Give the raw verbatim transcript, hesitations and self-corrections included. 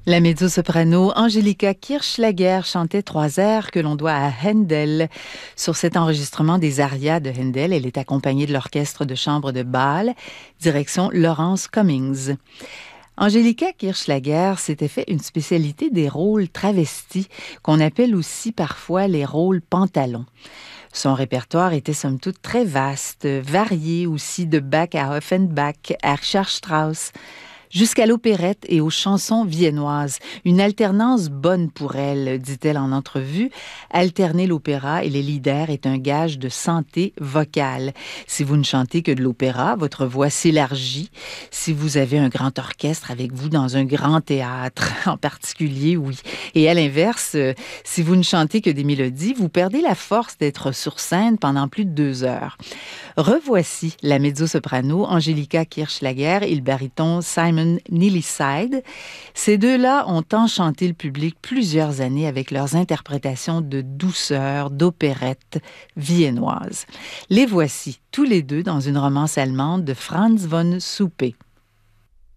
La mezzo-soprano Angelika Kirchschlager chantait trois airs que l'on doit à Handel. Sur cet enregistrement des arias de Handel, elle est accompagnée de l'orchestre de chambre de Bâle, direction Lawrence Cummings. Angelika Kirchschlager s'était fait une spécialité des rôles travestis, qu'on appelle aussi parfois les rôles pantalons. Son répertoire était somme toute très vaste, varié aussi de Bach à Offenbach, à Richard Strauss, jusqu'à l'opérette et aux chansons viennoises. Une alternance bonne pour elle, dit-elle en entrevue. Alterner l'opéra et les lieder est un gage de santé vocale. Si vous ne chantez que de l'opéra, votre voix s'élargit. Si vous avez un grand orchestre avec vous dans un grand théâtre, en particulier, oui. Et à l'inverse, si vous ne chantez que des mélodies, vous perdez la force d'être sur scène pendant plus de deux heures. Revoici la mezzo-soprano Angelika Kirchschlager et le baryton Simon Nilisside. Ces deux-là ont enchanté le public plusieurs années avec leurs interprétations de douceur, d'opérette viennoise. Les voici tous les deux dans une romance allemande de Franz von Suppe.